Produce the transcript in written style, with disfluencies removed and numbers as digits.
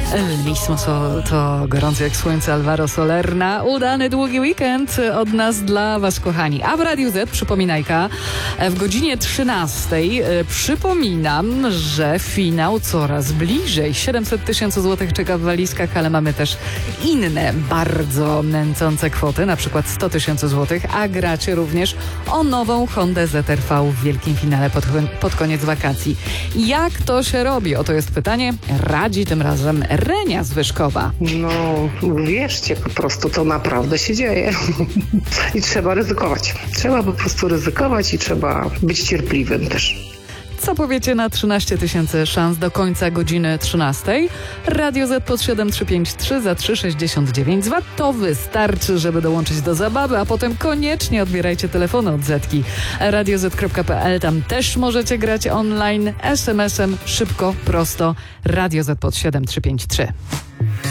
Mismo to gorący jak słońce Alvaro Solerna. Udany długi weekend od nas dla was, kochani. A w Radiu Z, przypominajka, w godzinie 13 przypominam, że finał coraz bliżej. 700 tysięcy złotych czeka w walizkach, ale mamy też inne bardzo nęcące kwoty, na przykład 100 tysięcy złotych, a gracie również o nową Hondę ZR-V w wielkim finale pod koniec wakacji. Jak to się robi? Oto jest pytanie. Radzi tym razem Renia Zwyżkowa. No, wierzcie, po prostu to naprawdę się dzieje. I trzeba ryzykować. Trzeba po prostu ryzykować i trzeba być cierpliwym też. Co powiecie na 13 tysięcy szans do końca godziny 13? Radio Z pod 7353 za 3,69 zł. To wystarczy, żeby dołączyć do zabawy, a potem koniecznie odbierajcie telefony od Zetki. radioz.pl, tam też możecie grać online, SMS-em, szybko, prosto. Radio Z pod 7353.